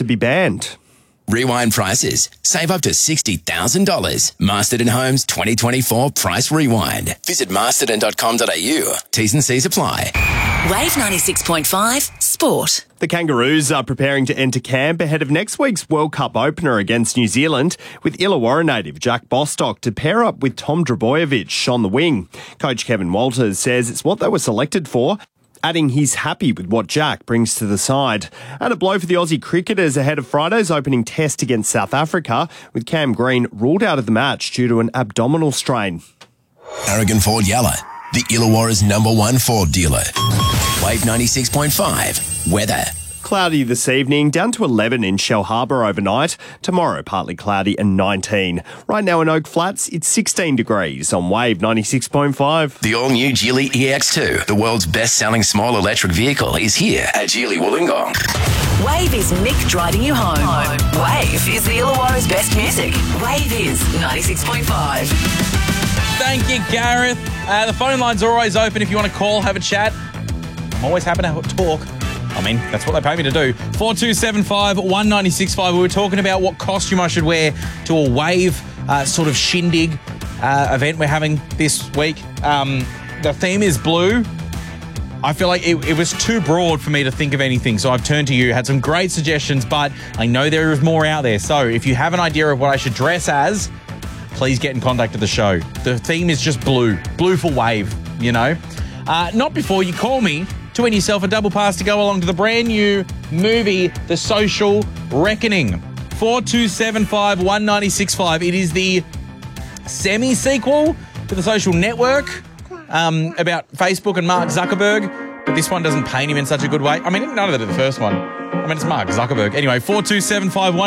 be banned. Rewind prices. Save up to $60,000. Masterton Homes 2024 Price Rewind. Visit masterton.com.au. T's and C's apply. Wave 96.5 Sport. The Kangaroos are preparing to enter camp ahead of next week's World Cup opener against New Zealand, with Illawarra native Jack Bostock to pair up with Tom Drabojevic on the wing. Coach Kevin Walters says it's what they were selected for, adding he's happy with what Jack brings to the side. And a blow for the Aussie cricketers ahead of Friday's opening test against South Africa, with Cam Green ruled out of the match due to an abdominal strain. Aragon Ford Yalla, the Illawarra's #1 Ford dealer. Wave 96.5 weather. Cloudy this evening, down to 11 in Shell Harbour overnight. Tomorrow, partly cloudy and 19. Right now in Oak Flats, it's 16 degrees on Wave 96.5. The all-new Geely EX2, the world's best-selling small electric vehicle, is here at Geely Wollongong. Wave is Mick driving you home. Wave is the Illawarra's best music. Wave is 96.5. Thank you, Gareth. The phone lines are always open if you want to call, have a chat. I'm always happy to talk. I mean, that's what they pay me to do. 4275 196.5. We were talking about what costume I should wear to a Wave sort of shindig event we're having this week. The theme is blue. I feel like it was too broad for me to think of anything, so I've turned to you. Had some great suggestions, but I know there is more out there. So if you have an idea of what I should dress as, please get in contact with the show. The theme is just blue. Blue for Wave, you know. Not before you call me to win yourself a double pass to go along to the brand new movie, The Social Reckoning. 4275 196.5. It is the semi-sequel to The Social Network about Facebook and Mark Zuckerberg, but this one doesn't paint him in such a good way. I mean, none of it did the first one. I mean, it's Mark Zuckerberg. Anyway, 4275